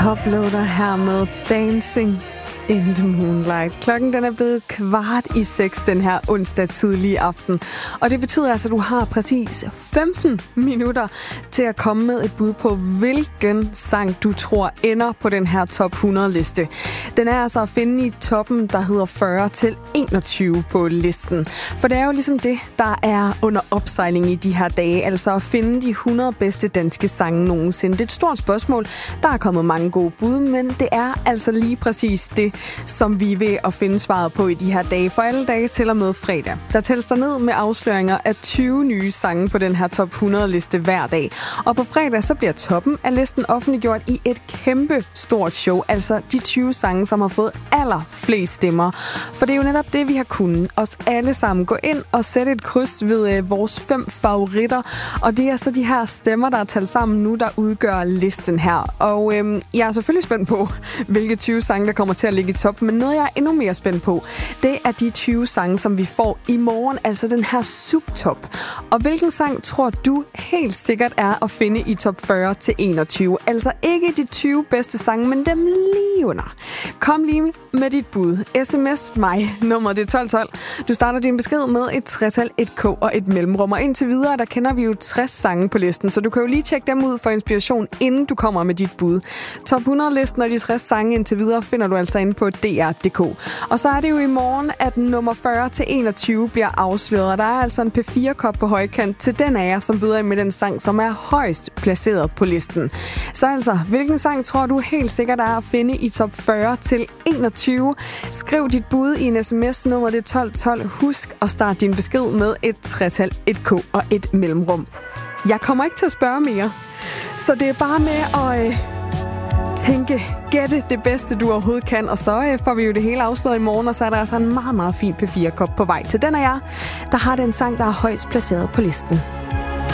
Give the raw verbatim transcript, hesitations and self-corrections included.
Toploader her med Dancing in the Moonlight. Klokken den er blevet kvart i seks den her onsdag tidlige aften. Og det betyder altså, at du har præcis femten minutter til at komme med et bud på, hvilken sang du tror ender på den her top hundrede liste. Den er altså at finde i toppen, der hedder fyrre til enogtyve på listen. For det er jo ligesom det, der er under opsejling i de her dage. Altså at finde de hundrede bedste danske sange nogensinde. Det er et stort spørgsmål. Der er kommet mange gode bud, men det er altså lige præcis det, som vi er ved at finde svaret på i de her dage. For alle dage til og med fredag. Der tælles der ned med afsløringer af tyve nye sange på den her top hundrede liste hver dag. Og på fredag så bliver toppen af listen offentliggjort i et kæmpe stort show. Altså de tyve sange, som har fået allerflest stemmer. For det er jo netop det, vi har kunnet. Os alle sammen gå ind og sætte et kryds ved øh, vores fem favoritter. Og det er så de her stemmer, der er talt sammen nu, der udgør listen her. Og øh, jeg er selvfølgelig spændt på, hvilke tyve sange, der kommer til at ligge i top. Men noget, jeg er endnu mere spændt på, det er de tyve sange, som vi får i morgen. Altså den her subtop. Og hvilken sang tror du helt sikkert er at finde i top fyrre til enogtyve? Altså ikke de tyve bedste sange, men dem lige under. Kom lige med dit bud. S M S mig, nummeret det tolv tolv. Du starter din besked med et tretal, et K og et mellemrum. Og indtil videre, der kender vi jo tres sange på listen, så du kan jo lige tjekke dem ud for inspiration, inden du kommer med dit bud. Top hundrede-listen og de tres sange indtil videre finder du altså inde på D R punktum D K. Og så er det jo i morgen, at nummer fyrre til enogtyve bliver afsløret. Der er altså en P fire kop på højkant til den af jer, som byder ind med den sang, som er højst placeret på listen. Så altså, hvilken sang tror du helt sikkert er at finde i top fyrre til enogtyve? Skriv dit bud i en sms, nummer det tolv tolv. Husk at starte din besked med et tretal, et K og et mellemrum. Jeg kommer ikke til at spørge mere, så det er bare med at øh, tænke, gætte det bedste, du overhovedet kan, og så øh, får vi jo det hele afsløret i morgen, og så er der altså en meget, meget fin P fire kop på vej til den af jer, der har den sang, der er højst placeret på listen.